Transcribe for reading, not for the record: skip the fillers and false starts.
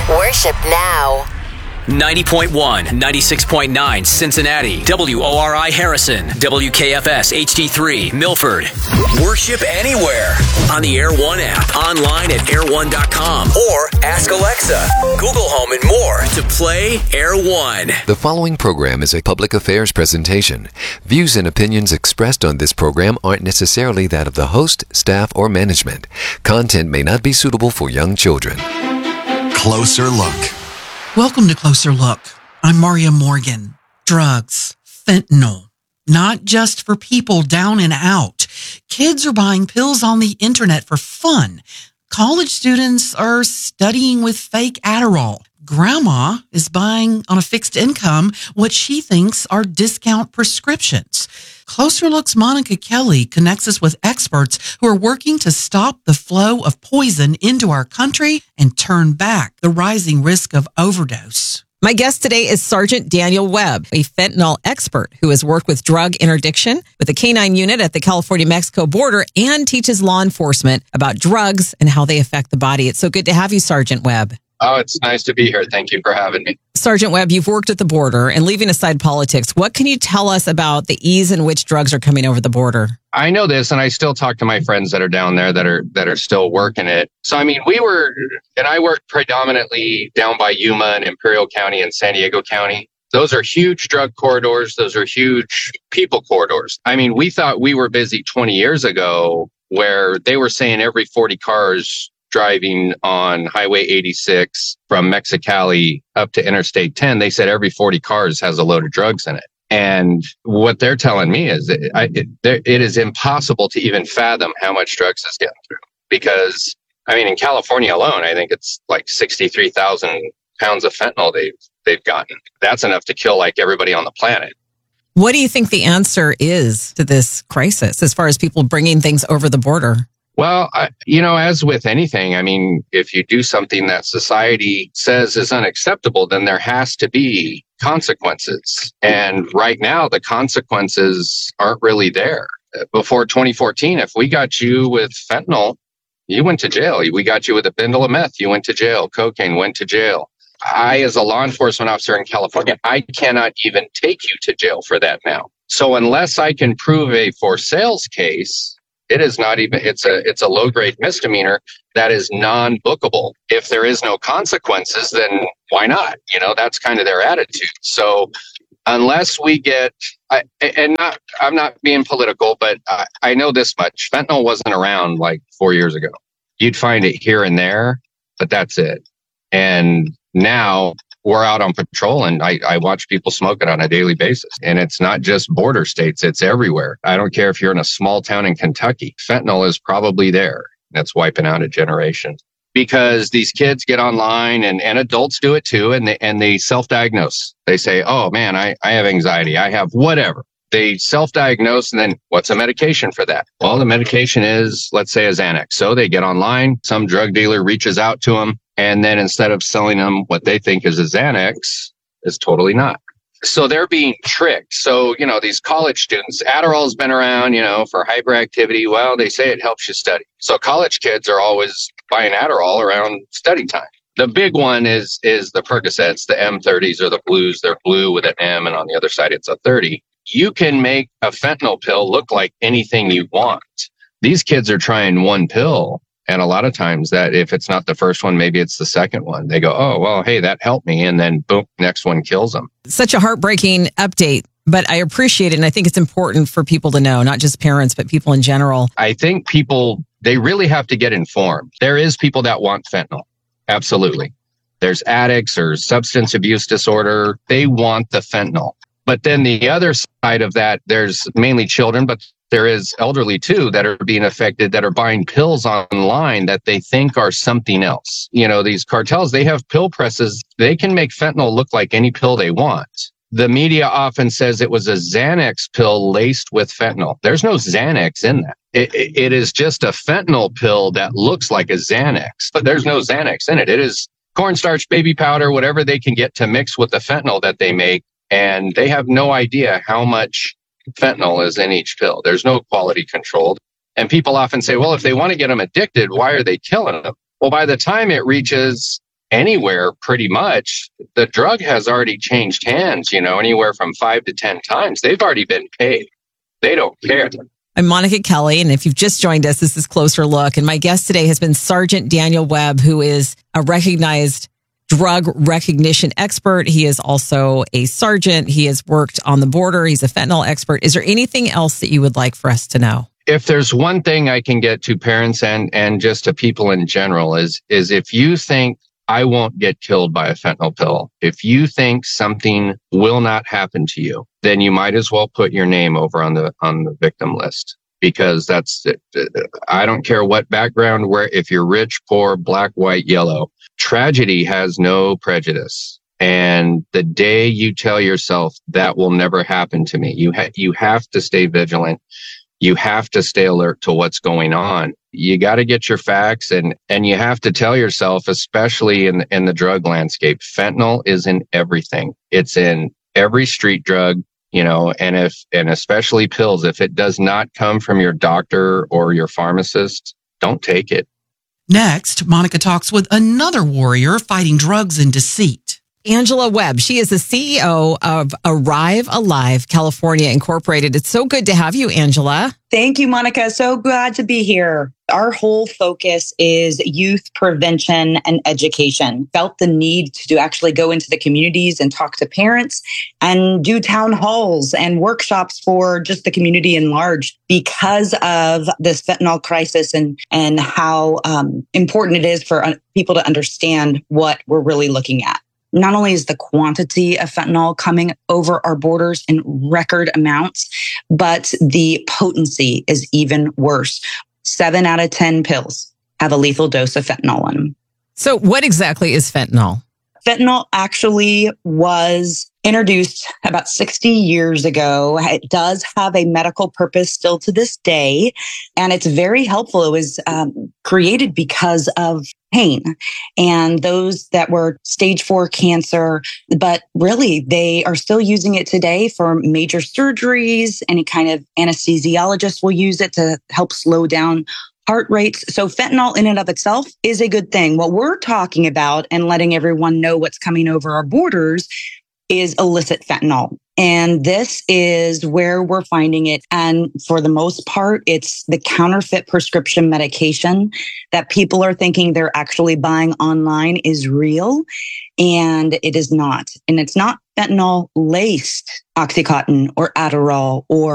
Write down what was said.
Worship now. 90.1, 96.9 Cincinnati, WORI Harrison, WKFS HD3 Milford. Worship anywhere on the Air One app, online at air1.com, or ask Alexa, Google Home, and more to play Air One. The following program is a public affairs presentation. Views and opinions expressed on this program aren't necessarily that of the host, staff, or management. Content may not be suitable for young children. Closer Look. Welcome to Closer Look. I'm Maria Morgan. Drugs, fentanyl, not just for people down and out. Kids are buying pills on the internet for fun. College students are studying with fake Adderall. Grandma is buying on a fixed income what she thinks are discount prescriptions. Closer Look's Monica Kelly connects us with experts who are working to stop the flow of poison into our country and turn back the rising risk of overdose. My guest today is Sergeant Daniel Webb, a fentanyl expert who has worked with drug interdiction with the K-9 unit at the California-Mexico border and teaches law enforcement about drugs and how they affect the body. It's so good to have you, Sergeant Webb. Oh, it's nice to be here. Thank you for having me. Sergeant Webb, you've worked at the border, and leaving aside politics, what can you tell us about the ease in which drugs are coming over the border? I know this, and I still talk to my friends that are down there that are still working it. So, I mean, I worked predominantly down by Yuma and Imperial County and San Diego County. Those are huge drug corridors. Those are huge people corridors. I mean, we thought we were busy 20 years ago where they were saying every 40 cars driving on Highway 86 from Mexicali up to Interstate 10, they said every 40 cars has a load of drugs in it. And what they're telling me is it is impossible to even fathom how much drugs is getting through. Because, I mean, in California alone, I think it's like 63,000 pounds of fentanyl they've gotten. That's enough to kill like everybody on the planet. What do you think the answer is to this crisis as far as people bringing things over the border? Well, as with anything, I mean, if you do something that society says is unacceptable, then there has to be consequences. And right now, the consequences aren't really there. Before 2014, if we got you with fentanyl, you went to jail. We got you with a bundle of meth, you went to jail. Cocaine, went to jail. I, as a law enforcement officer in California, I cannot even take you to jail for that now. So unless I can prove a for sales case, it is not even, it's a low grade misdemeanor that is non-bookable. If there is no consequences, then why not? That's kind of their attitude. So unless we get, I'm not being political, but I know this much. Fentanyl wasn't around like 4 years ago. You'd find it here and there, but that's it. And now we're out on patrol and I watch people smoke it on a daily basis. And it's not just border states, it's everywhere. I don't care if you're in a small town in Kentucky. Fentanyl is probably there. That's wiping out a generation. Because these kids get online and adults do it too, and they self-diagnose. They say, oh man, I have anxiety. I have whatever. They self-diagnose, and then what's the medication for that? Well, the medication is, let's say, a Xanax. So they get online, some drug dealer reaches out to them, and then instead of selling them what they think is a Xanax, it's totally not. So they're being tricked. So, these college students, Adderall's been around, for hyperactivity. Well, they say it helps you study. So college kids are always buying Adderall around study time. The big one is the Percocets, the M30s or the blues. They're blue with an M, and on the other side, it's a 30. You can make a fentanyl pill look like anything you want. These kids are trying one pill. And a lot of times that if it's not the first one, maybe it's the second one. They go, oh, well, hey, that helped me. And then boom, next one kills them. Such a heartbreaking update, but I appreciate it. And I think it's important for people to know, not just parents, but people in general. I think people, they really have to get informed. There is people that want fentanyl. Absolutely. There's addicts or substance abuse disorder. They want the fentanyl. But then the other side of that, there's mainly children, but there is elderly too that are being affected, that are buying pills online that they think are something else. These cartels, they have pill presses. They can make fentanyl look like any pill they want. The media often says it was a Xanax pill laced with fentanyl. There's no Xanax in that. It is just a fentanyl pill that looks like a Xanax, but there's no Xanax in it. It is cornstarch, baby powder, whatever they can get to mix with the fentanyl that they make. And they have no idea how much fentanyl is in each pill. There's no quality control. And people often say, well, if they want to get them addicted, why are they killing them? Well, by the time it reaches anywhere pretty much, the drug has already changed hands, anywhere from 5 to 10 times. They've already been paid. They don't care. I'm Monica Kelly, and if you've just joined us, this is Closer Look. And my guest today has been Sergeant Daniel Webb, who is a recognized drug recognition expert. He is also a sergeant. He has worked on the border. He's a fentanyl expert. Is there anything else that you would like for us to know? If there's one thing I can get to parents and just to people in general is if you think I won't get killed by a fentanyl pill, if you think something will not happen to you, then you might as well put your name over on the victim list, because that's it. I don't care what background, where, if you're rich, poor, black, white, yellow, tragedy has no prejudice. And the day you tell yourself that will never happen to me, you have to stay vigilant. You have to stay alert to what's going on. You got to get your facts, and you have to tell yourself, especially in the drug landscape, fentanyl is in everything. It's in every street drug, and especially pills. If it does not come from your doctor or your pharmacist, don't take it. Next, Monica talks with another warrior fighting drugs and deceit. Angela Webb. She is the CEO of Arrive Alive California Incorporated. It's so good to have you, Angela. Thank you, Monica. So glad to be here. Our whole focus is youth prevention and education. Felt the need to actually go into the communities and talk to parents and do town halls and workshops for just the community in large because of this fentanyl crisis and how important it is for people to understand what we're really looking at. Not only is the quantity of fentanyl coming over our borders in record amounts, but the potency is even worse. 7 out of 10 pills have a lethal dose of fentanyl in them. So what exactly is fentanyl? Fentanyl actually was introduced about 60 years ago. It does have a medical purpose still to this day, and it's very helpful. It was created because of pain and those that were stage 4 cancer, but really they are still using it today for major surgeries. Any kind of anesthesiologist will use it to help slow down heart rates. So fentanyl in and of itself is a good thing. What we're talking about and letting everyone know what's coming over our borders is illicit fentanyl. And this is where we're finding it. And for the most part, it's the counterfeit prescription medication that people are thinking they're actually buying online is real. And it is not. And it's not fentanyl laced Oxycontin or Adderall or